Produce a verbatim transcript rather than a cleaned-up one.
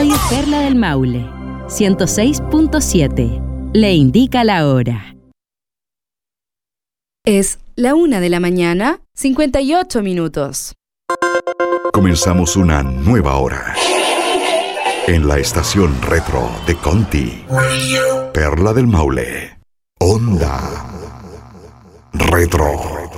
Radio Perla del Maule, ciento seis punto siete. Le indica la hora. Es la una de la mañana, cincuenta y ocho minutos. Comenzamos una nueva hora en la estación retro de Conti. Perla del Maule. Onda Retro.